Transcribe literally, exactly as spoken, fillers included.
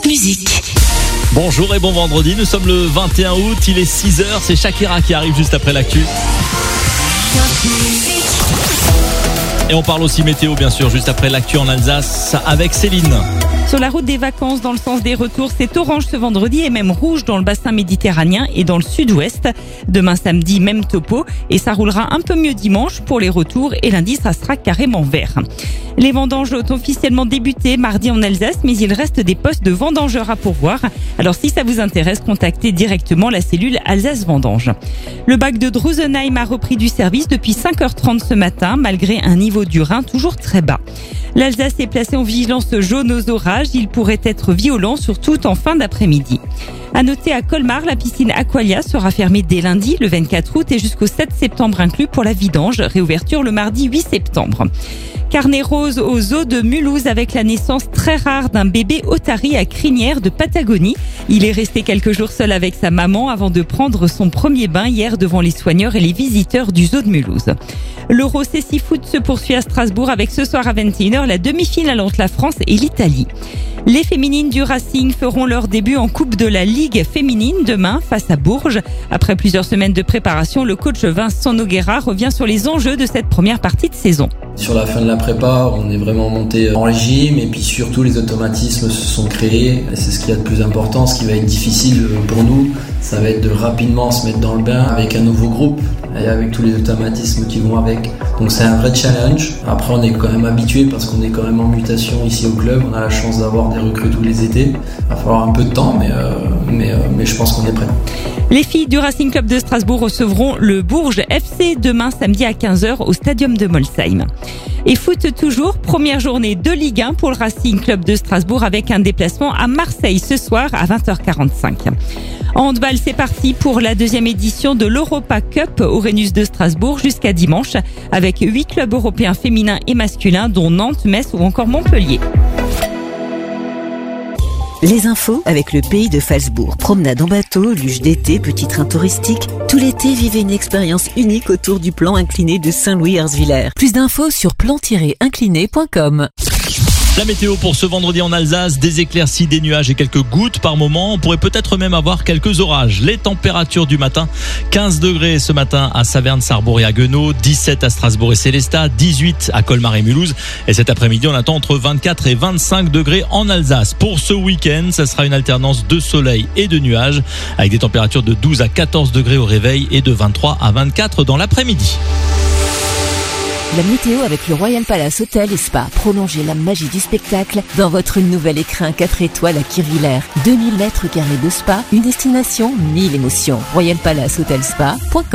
Musique. Bonjour et bon vendredi, nous sommes le vingt et un août, il est six heures, c'est Shakira qui arrive juste après l'actu. Et on parle aussi météo bien sûr, juste après l'actu en Alsace avec Céline. Sur la route des vacances, dans le sens des retours, c'est orange ce vendredi et même rouge dans le bassin méditerranéen et dans le sud-ouest. Demain samedi, même topo et ça roulera un peu mieux dimanche pour les retours et lundi, ça sera carrément vert. Les vendanges ont officiellement débuté mardi en Alsace, mais il reste des postes de vendangeurs à pourvoir. Alors si ça vous intéresse, contactez directement la cellule Alsace Vendange. Le bac de Drusenheim a repris du service depuis cinq heures trente ce matin, malgré un niveau du Rhin toujours très bas. L'Alsace est placée en vigilance jaune aux orages. Il pourrait être violent, surtout en fin d'après-midi. À noter à Colmar, la piscine Aqualia sera fermée dès lundi, le vingt-quatre août et jusqu'au sept septembre inclus pour la vidange. Réouverture le mardi huit septembre. Carnet rose au zoo de Mulhouse avec la naissance très rare d'un bébé otari à crinière de Patagonie. Il est resté quelques jours seul avec sa maman avant de prendre son premier bain hier devant les soigneurs et les visiteurs du zoo de Mulhouse. L'Euro C six Foot se poursuit à Strasbourg avec ce soir à vingt et une heures la demi-finale entre la France et l'Italie. Les féminines du Racing feront leur début en Coupe de la Ligue féminine demain face à Bourges. Après plusieurs semaines de préparation, le coach Vincent Noguera revient sur les enjeux de cette première partie de saison. Sur la fin de la prépa, on est vraiment monté en régime et puis surtout les automatismes se sont créés. Et c'est ce qu'il y a de plus important. Ce qui va être difficile pour nous, ça va être de rapidement se mettre dans le bain avec un nouveau groupe et avec tous les automatismes qui vont avec. Donc c'est un vrai challenge. Après on est quand même habitué parce qu'on est quand même en mutation ici au club. On a la chance d'avoir des recrues tous les étés. Il va falloir un peu de temps mais, euh, mais, euh, mais je pense qu'on est prêt. Les filles du Racing Club de Strasbourg recevront le Bourges F C demain samedi à quinze heures au stadium de Molsheim. Et foot toujours, première journée de Ligue un pour le Racing Club de Strasbourg avec un déplacement à Marseille ce soir à vingt heures quarante-cinq. En handball, c'est parti pour la deuxième édition de l'Europa Cup au Rhenus de Strasbourg jusqu'à dimanche avec huit clubs européens féminins et masculins dont Nantes, Metz ou encore Montpellier. Les infos avec le pays de Phalsbourg. Promenade en bateau, luge d'été, petit train touristique. Tout l'été, vivez une expérience unique autour du plan incliné de Saint-Louis-Herzviller. Plus d'infos sur plan tiret incliné point com. La météo pour ce vendredi en Alsace, des éclaircies, des nuages et quelques gouttes par moment. On pourrait peut-être même avoir quelques orages. Les températures du matin, quinze degrés ce matin à Saverne, Sarrebourg et à Guenot, dix-sept à Strasbourg et Sélestat, dix-huit à Colmar et Mulhouse. Et cet après-midi, on attend entre vingt-quatre et vingt-cinq degrés en Alsace. Pour ce week-end, ça sera une alternance de soleil et de nuages avec des températures de douze à quatorze degrés au réveil et de vingt-trois à vingt-quatre dans l'après-midi. La météo avec le Royal Palace Hotel et Spa. Prolongez la magie du spectacle dans votre nouvel écrin quatre étoiles à Kirchwiller. deux mille mètres carrés de spa, une destination, mille émotions. royal palace hotel spa point com